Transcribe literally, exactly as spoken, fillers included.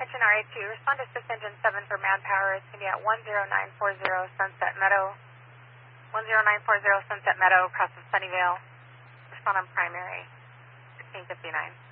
Attention R A two, respond to Sys Engine seven for manpower. It's going to be at one zero nine four zero Sunset Meadow. one zero nine four zero Sunset Meadow across from Sunnyvale. Respond on primary, sixteen fifty-nine.